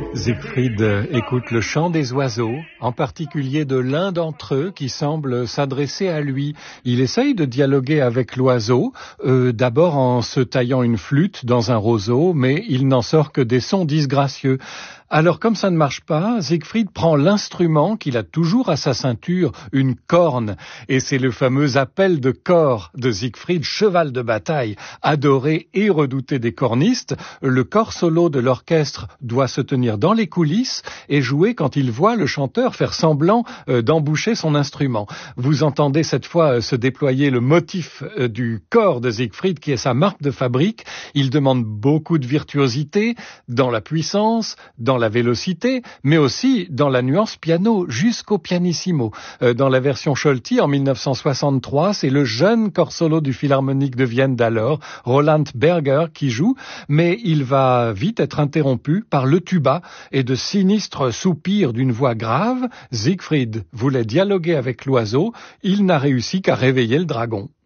Siegfried écoute le chant des oiseaux, en particulier de l'un d'entre eux qui semble s'adresser à lui. Il essaye de dialoguer avec l'oiseau, d'abord en se taillant une flûte dans un roseau, mais il n'en sort que des sons disgracieux. Alors, comme ça ne marche pas, Siegfried prend l'instrument qu'il a toujours à sa ceinture, une corne. Et c'est le fameux appel de cor de Siegfried, cheval de bataille, adoré et redouté des cornistes. Le corps solo de l'orchestre doit se tenir dans les coulisses et jouer quand il voit le chanteur faire semblant d'emboucher son instrument. Vous entendez cette fois se déployer le motif du cor de Siegfried, qui est sa marque de fabrique. Il demande beaucoup de virtuosité dans la puissance, dans la vélocité, mais aussi dans la nuance piano, jusqu'au pianissimo. Dans la version Scholti, en 1963, c'est le jeune corps solo du Philharmonique de Vienne d'alors, Roland Berger, qui joue, mais il va vite être interrompu par le tuba et de sinistres soupirs d'une voix grave. Siegfried voulait dialoguer avec l'oiseau, il n'a réussi qu'à réveiller le dragon.